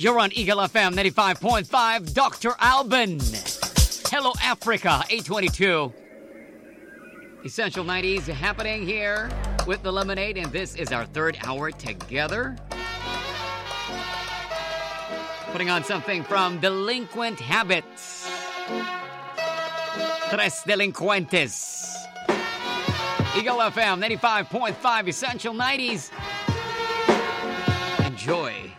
You're on Eagle FM 95.5, Dr. Alban. Hello, Africa, 822. Essential 90s happening here with the Lemonade, and this is our third hour together. Putting on something from Delinquent Habits. Tres Delincuentes. Eagle FM 95.5, Essential 90s. Enjoy.